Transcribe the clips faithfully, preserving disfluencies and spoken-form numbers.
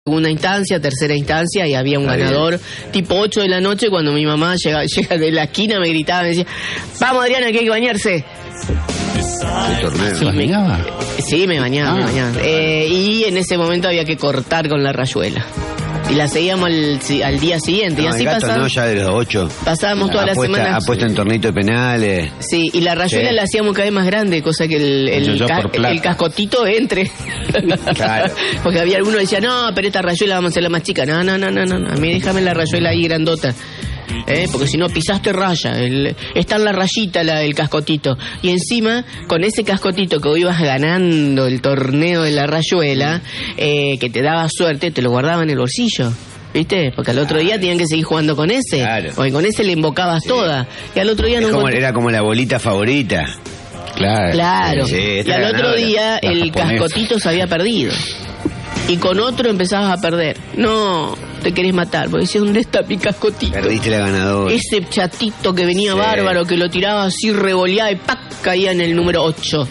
segunda instancia, tercera instancia, y había un Está ganador bien. Tipo ocho de la noche, cuando mi mamá llega, llega de la esquina, me gritaba, me decía, vamos Adriana, que hay que bañarse. ¿El torneo? Sí, me bañaba? Sí, me bañaba, ah, me bañaba. Eh, y en ese momento había que cortar con la rayuela. Y la seguíamos al, al día siguiente. No, y así el gato pasábamos, no, ya de los ocho. Pasábamos toda apuesta, la semana. Apuesta en tornito de penales. Sí, y la rayuela sí. La hacíamos cada vez más grande, cosa que el, el, el, ca el cascotito entre. Claro. Porque había algunos que decían, no, pero esta rayuela vamos a hacerla más chica. No, no, no, no, no. A mí déjame la rayuela ahí grandota. ¿Eh? Porque si no pisaste raya, el, está en la rayita la, el cascotito, y encima con ese cascotito que vos ibas ganando el torneo de la rayuela, eh, que te daba suerte, te lo guardaba en el bolsillo, ¿viste? Porque al otro día tenían que seguir jugando con ese, claro. Porque con ese le invocabas sí. Toda, y al otro día no como, era como la bolita favorita. Claro, claro. Sí, y al otro día el cascotito se había perdido. Y con otro empezabas a perder. No, te querés matar, porque decías, ¿dónde está mi cascotito? Perdiste la ganadora. Ese chatito que venía sí. Bárbaro, que lo tiraba así, revoleaba y ¡pac! Caía en el número ocho.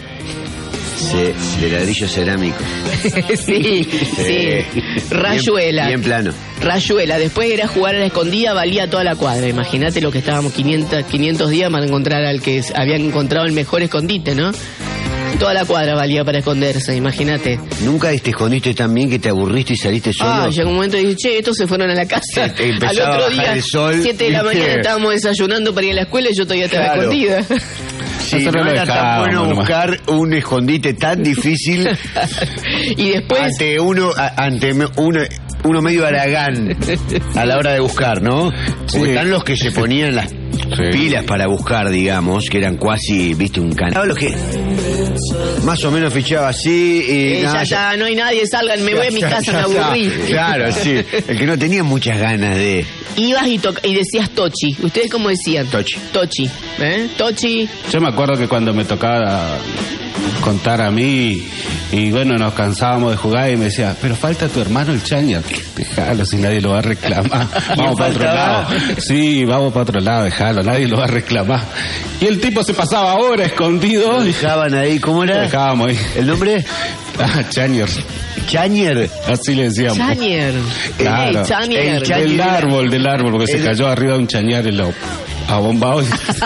Sí, de ladrillo cerámico. sí, sí, sí. Rayuela. Bien, bien plano. Rayuela. Después era jugar a la escondida, valía toda la cuadra. Imagínate lo que estábamos quinientos, quinientos días para encontrar al que habían encontrado el mejor escondite, ¿no? Toda la cuadra valía para esconderse, imagínate. ¿Nunca te escondiste tan bien que te aburriste y saliste solo? Ah, llegó un momento y dije, che, estos se fueron a la casa. Sí, al otro día, siete de la mañana estábamos desayunando para ir a la escuela y yo todavía estaba claro. escondida. Sí, no era tan bueno buscar un escondite tan difícil y después ante uno a, ante uno uno medio aragán a la hora de buscar, ¿no? Porque sí. Están los que se ponían las sí. pilas para buscar, digamos, que eran casi, viste, un canal. Los que más o menos fichaba así y eh, nada, ya, ya no hay nadie, salgan, me ya, voy a mi ya, casa, ya, me aburrí. Ya. Claro, sí. El que no tenía muchas ganas de... Ibas y, y decías Tochi. ¿Ustedes cómo decían? Tochi. Tochi. ¿Eh? Tochi. Yo me acuerdo que cuando me tocaba contar a mí y bueno, nos cansábamos de jugar y me decía, pero falta tu hermano el Chañar. Déjalo, si nadie lo va a reclamar. Vamos para otro lado. Sí, vamos para otro lado, déjalo, nadie lo va a reclamar. Y el tipo se pasaba horas escondido. Lo dejaban ahí, ¿cómo era? Lo dejábamos ahí. ¿El nombre? Ah, Chañar. Chañar. Así le decíamos. Chañar. Claro. Hey, Chañar. Del árbol, del árbol, porque el... se cayó arriba de un chañar y lo abombado.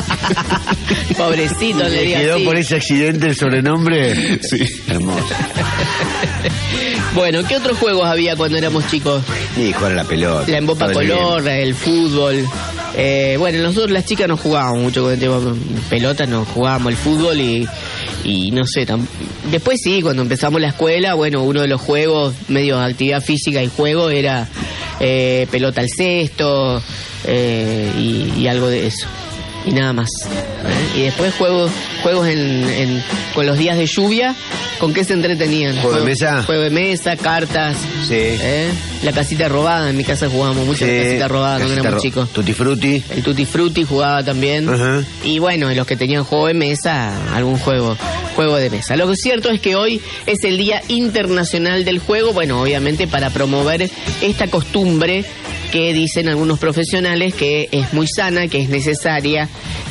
Pobrecito, le digo. ¿Quedó así. Por ese accidente el sobrenombre? Sí. Hermoso. Bueno, ¿qué otros juegos había cuando éramos chicos? Sí, jugar a la pelota. La embopa color, el fútbol. Eh, bueno, nosotros las chicas no jugábamos mucho con el tema pelota, no jugábamos el fútbol y, y no sé, tam... después sí, cuando empezamos la escuela, bueno, uno de los juegos, medio de actividad física y juego era eh, pelota al cesto eh, y, y algo de eso. Y nada más. ¿Eh? Y después juegos juegos en, en con los días de lluvia, ¿con qué se entretenían? ¿Juego de mesa? Juego de mesa, cartas. Sí. ¿Eh? La casita robada, en mi casa jugábamos mucho sí. La casita robada cuando éramos chicos. Tutti Frutti. El Tutti Frutti jugaba también. Uh-huh. Y bueno, los que tenían juego de mesa, algún juego, juego de mesa. Lo cierto es que hoy es el Día Internacional del Juego, bueno, obviamente para promover esta costumbre que dicen algunos profesionales que es muy sana, que es necesaria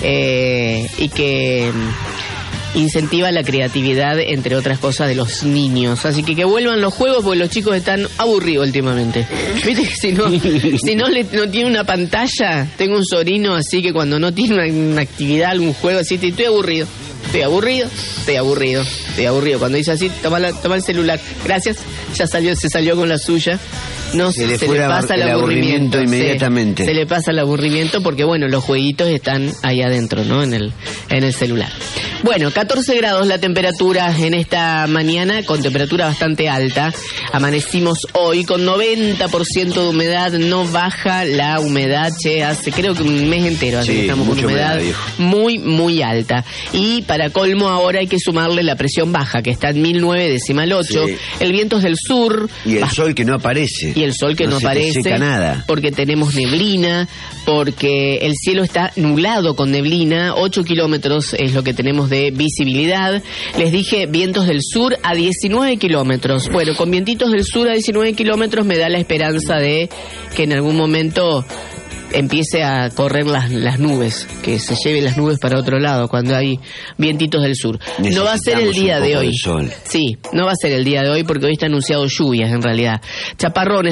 eh, y que incentiva la creatividad, entre otras cosas, de los niños. Así que que vuelvan los juegos porque los chicos están aburridos últimamente. Viste que si no, si no, le, no tiene una pantalla, tengo un sobrino así que cuando no tiene una, una actividad, algún juego así, estoy aburrido. Estoy aburrido, estoy aburrido, estoy aburrido. Cuando dice así, toma, la, toma el celular. Gracias, ya salió, se salió con la suya. No se le, se le pasa el aburrimiento, aburrimiento inmediatamente. Se, se le pasa el aburrimiento porque, bueno, los jueguitos están ahí adentro, ¿no? En el, en el celular. Bueno, catorce grados la temperatura en esta mañana, con temperatura bastante alta. Amanecimos hoy con noventa por ciento de humedad, no baja la humedad, che, hace creo que un mes entero, así sí, que estamos con humedad, humedad muy, muy alta. Y para colmo ahora hay que sumarle la presión baja, que está en mil nueve decimal ocho. Sí. El viento es del sur. Y el bah, sol que no aparece. Y el sol que no, no se aparece. Seca nada. Porque tenemos neblina, porque el cielo está nublado con neblina, ocho kilómetros es lo que tenemos de visibilidad. Les dije vientos del sur a diecinueve kilómetros. Bueno, con vientitos del sur a diecinueve kilómetros me da la esperanza de que en algún momento empiece a correr las, las nubes, que se lleven las nubes para otro lado cuando hay vientitos del sur. No va a ser el día de hoy. Sí, no va a ser el día de hoy porque hoy está anunciado lluvias en realidad. Chaparrones